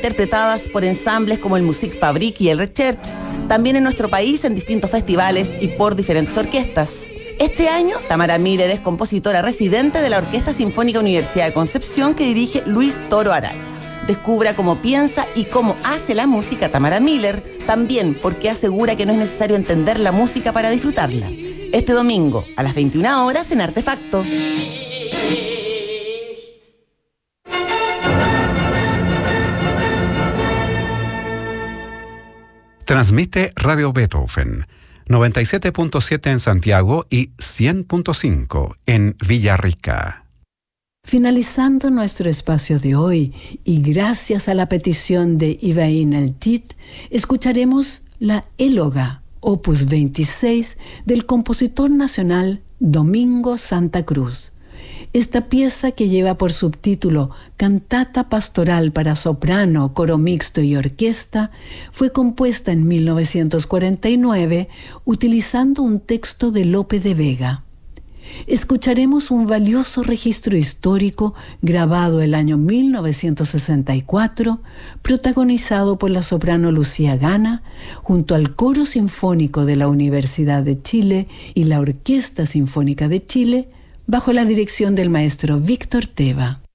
interpretadas por ensambles como el Musikfabrik y el Recherche, también en nuestro país en distintos festivales y por diferentes orquestas. Este año, Tamara Miller es compositora residente de la Orquesta Sinfónica Universidad de Concepción que dirige Luis Toro Araya. Descubra cómo piensa y cómo hace la música Tamara Miller, también porque asegura que no es necesario entender la música para disfrutarla. Este domingo, a las 21 horas en Artefacto. Transmite Radio Beethoven, 97.7 en Santiago y 100.5 en Villarrica. Finalizando nuestro espacio de hoy, y gracias a la petición de Ivain Altit, escucharemos la Éloga, opus 26, del compositor nacional Domingo Santa Cruz. Esta pieza, que lleva por subtítulo Cantata Pastoral para soprano, coro mixto y orquesta, fue compuesta en 1949 utilizando un texto de Lope de Vega. Escucharemos un valioso registro histórico grabado el año 1964, protagonizado por la soprano Lucía Gana, junto al Coro Sinfónico de la Universidad de Chile y la Orquesta Sinfónica de Chile, bajo la dirección del maestro Víctor Teva.